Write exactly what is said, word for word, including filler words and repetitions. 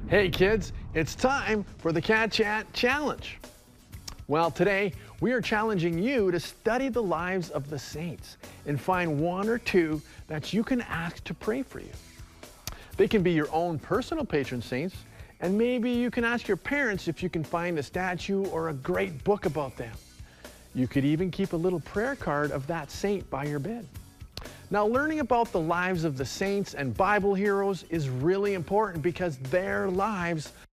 Hey kids, it's time for the Cat Chat Challenge. Well, today we are challenging you to study the lives of the saints and find one or two that you can ask to pray for you. They can be your own personal patron saints, and maybe you can ask your parents if you can find a statue or a great book about them. You could even keep a little prayer card of that saint by your bed. Now, learning about the lives of the saints and Bible heroes is really important because their lives